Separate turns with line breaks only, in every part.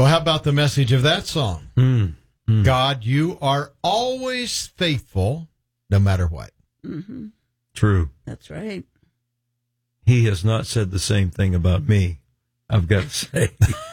Well, how about the message of that song? God, you are always faithful, no matter what.
Mm-hmm.
True.
That's right.
He has not said the same thing about me, I've got to say.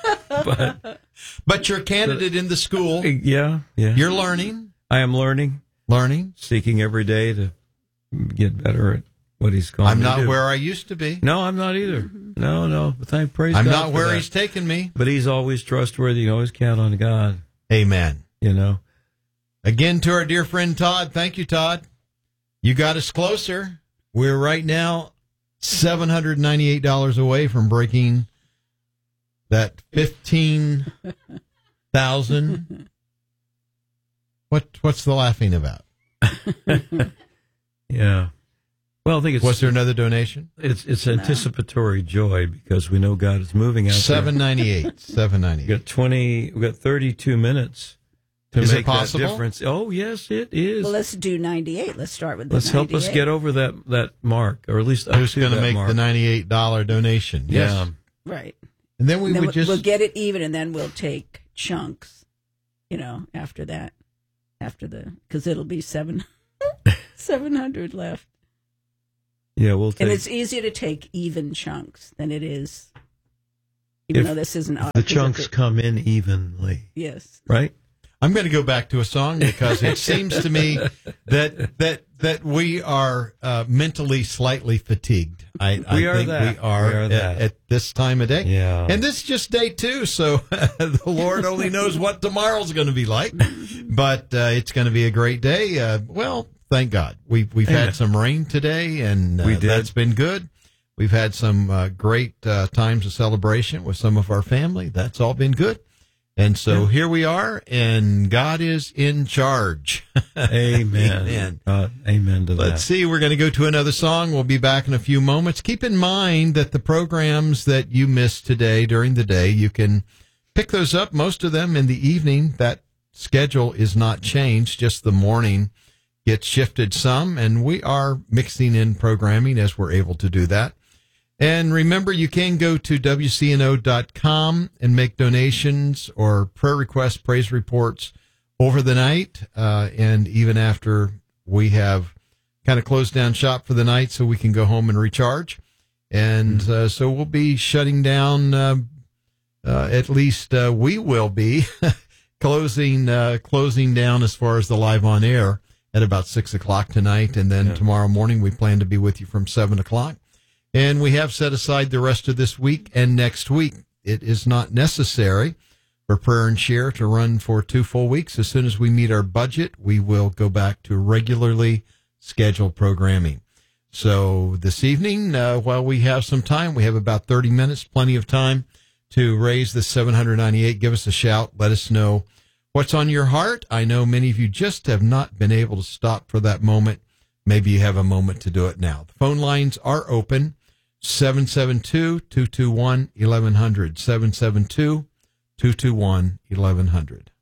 But you're a candidate in the school.
Yeah.
You're learning.
I am learning, seeking every day to get better at what he's calling
I'm
me to
not
do.
where I used to be.
No, I'm not either. No. But thank praise
I'm
God
not
for
where
that.
he's taken me.
But he's always trustworthy. You can always count on God.
Amen.
You know.
Again, to our dear friend Todd. Thank you, Todd. You got us closer. We're right now $798 away from breaking that 15,000. What's the laughing about?
Yeah. Well, I think it's.
Was there another donation?
It's anticipatory joy because we know God is moving out there. $798. We got 32 minutes to
Is it
make that
possible?
difference. Oh, yes, it is.
Well, let's do 98. Let's start with the
Let's
98.
help us get over that mark, or at least
Who's going to make
mark.
the $98 donation? Yes.
Yeah.
Right.
And then
we'll get it even, and then we'll take chunks, after that. Because it'll be 700 left.
Yeah, we'll take.
And it's easier to take even chunks than it is, even though this isn't odd.
The chunks come in evenly.
Yes.
Right?
I'm going to go back to a song because it seems to me that we are mentally slightly fatigued. I think we are at this time of day.
Yeah.
And this is just day 2, so the Lord only knows what tomorrow's going to be like. But it's going to be a great day. Well, thank God. We've had some rain today, and that's been good. We've had some great times of celebration with some of our family. That's all been good. And so here we are, and God is in charge.
Amen. Amen to that.
Let's see. We're going to go to another song. We'll be back in a few moments. Keep in mind that the programs that you missed today during the day, you can pick those up, most of them in the evening. That schedule is not changed, just the morning gets shifted some, and we are mixing in programming as we're able to do that. And remember, you can go to WCNO.com and make donations or prayer requests, praise reports over the night, and even after we have kind of closed down shop for the night so we can go home and recharge. And so we'll be shutting down, at least we will be closing down as far as the live on air at about 6 o'clock tonight. And then tomorrow morning we plan to be with you from 7 o'clock. And we have set aside the rest of this week and next week. It is not necessary for Prayer and Share to run for 2 full weeks. As soon as we meet our budget, we will go back to regularly scheduled programming. So this evening, while we have some time, we have about 30 minutes, plenty of time to raise the 798. Give us a shout. Let us know what's on your heart. I know many of you just have not been able to stop for that moment. Maybe you have a moment to do it now. The phone lines are open. 772-221-1100. 772-221-1100.